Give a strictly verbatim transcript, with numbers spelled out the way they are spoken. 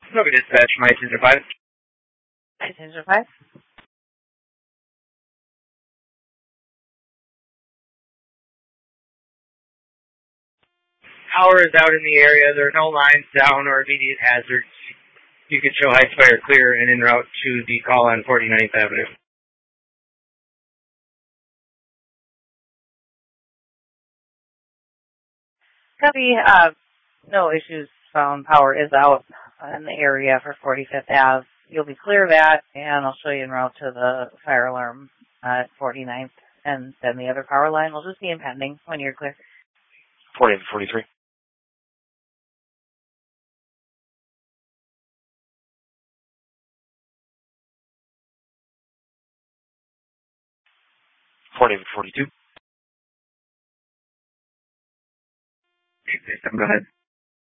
Nova Dispatch, my Tinder five. Tinder five. Power is out in the area. There are no lines down or immediate hazards. You can show high spire clear and en route to the call on forty-ninth Avenue. Copy. Uh, no issues found. Power is out in the area for forty-fifth Avenue. You'll be clear of that, and I'll show you en route to the fire alarm at forty-ninth, and then the other power line will just be impending when you're clear. forty and forty-three. forty and forty-two. Go ahead.